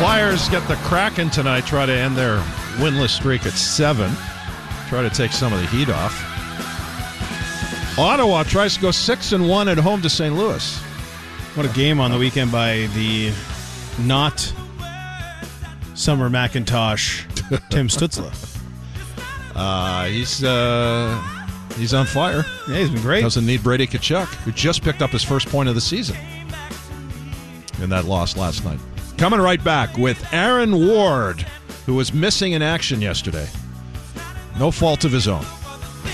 Flyers get the Kraken tonight, try to end their winless streak at 7. Try to take some of the heat off. Ottawa tries to go 6-1 at home to St. Louis. What a game on the weekend by the not Summer McIntosh Tim Stützle. He's on fire. Yeah, he's been great. Doesn't need Brady Tkachuk, who just picked up his first point of the season in that loss last night. Coming right back with Aaron Ward, who was missing in action yesterday. No fault of his own.